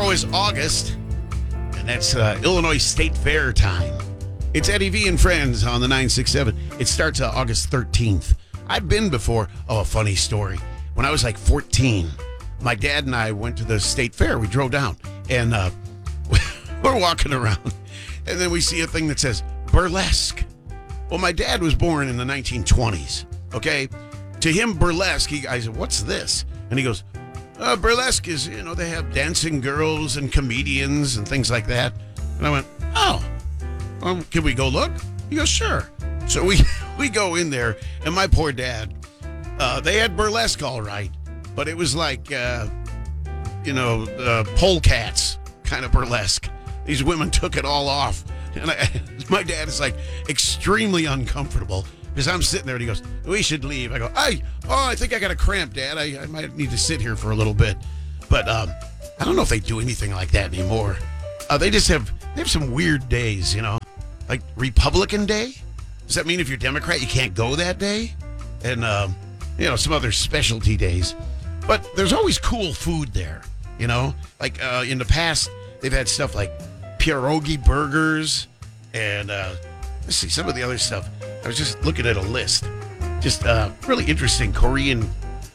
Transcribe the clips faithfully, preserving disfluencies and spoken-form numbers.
Tomorrow is August, and that's uh, Illinois State Fair time. It's Eddie V and Friends on the nine six seven. It starts uh, August thirteenth. I've been before. Oh, a funny story. When I was like fourteen, my dad and I went to the State Fair. We drove down, and uh, we're walking around, and then we see a thing that says burlesque. Well, my dad was born in the nineteen twenties, okay? To him, burlesque, he, I said, what's this? And he goes, uh, burlesque is, you know, they have dancing girls and comedians and things like that. And I went, oh, um, can we go look? He goes, sure. So we, we go in there, and my poor dad, uh, they had burlesque all right, but it was like, uh, you know, uh, polecats kind of burlesque. These women took it all off. And I, my dad is like extremely uncomfortable because I'm sitting there and he goes, we should leave. I go, I, oh, I think I got a cramp, Dad. I, I might need to sit here for a little bit. But um, I don't know if they do anything like that anymore. Uh, they just have, they have some weird days, you know, like Republican Day. Does that mean if you're Democrat, you can't go that day? And, um, you know, some other specialty days. But there's always cool food there, you know, like uh, in the past, they've had stuff like pierogi burgers and uh, let's see, some of the other stuff. I was just looking at a list. Just uh, really interesting Korean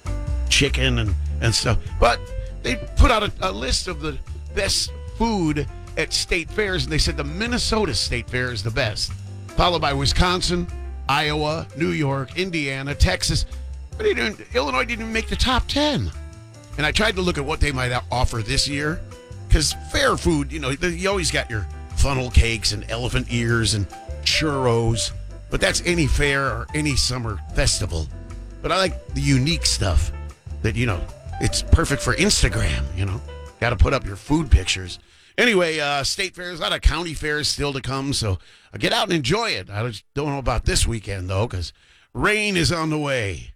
chicken and, and stuff. But they put out a, a list of the best food at state fairs, and they said the Minnesota State Fair is the best, followed by Wisconsin, Iowa, New York, Indiana, Texas. But they didn't, Illinois didn't even make the top ten. And I tried to look at what they might offer this year, because fair food, you know, you always got your funnel cakes and elephant ears and churros, but that's any fair or any summer festival. But I like the unique stuff that, you know, it's perfect for Instagram, you know. Got to put up your food pictures. Anyway, uh, state fairs, a lot of county fairs still to come, so get out and enjoy it. I just don't know about this weekend, though, because rain is on the way.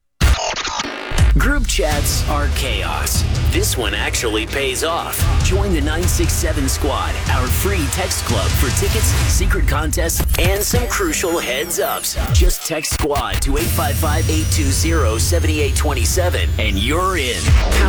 Group chats are chaos. This one actually pays off. Join the nine six seven Squad, our free text club for tickets, secret contests, and some crucial heads-ups. Just text SQUAD to eight five five, eight two zero, seven eight two seven, and you're in.